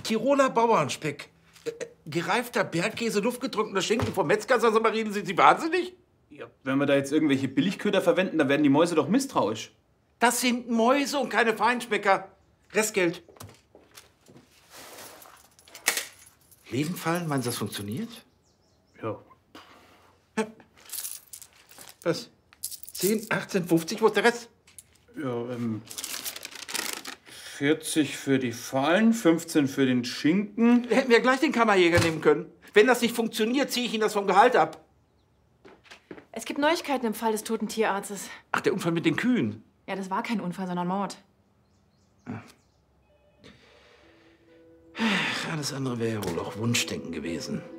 Tiroler Bauernspeck. Gereifter Bergkäse, luftgetrunkener Schinken vom Metzger, Sasa Marien, sind Sie wahnsinnig? Ja, wenn wir da jetzt irgendwelche Billigköder verwenden, dann werden die Mäuse doch misstrauisch. Das sind Mäuse und keine Feinschmecker. Restgeld. Lebenfallen, meinen Sie, das funktioniert? Ja. Was? 10, 18, 50, wo ist der Rest? Ja, 40 für die Fallen, 15 für den Schinken. Hätten wir gleich den Kammerjäger nehmen können. Wenn das nicht funktioniert, ziehe ich Ihnen das vom Gehalt ab. Es gibt Neuigkeiten im Fall des toten Tierarztes. Ach, der Unfall mit den Kühen. Ja, das war kein Unfall, sondern Mord. Ach, alles andere wäre ja wohl auch Wunschdenken gewesen.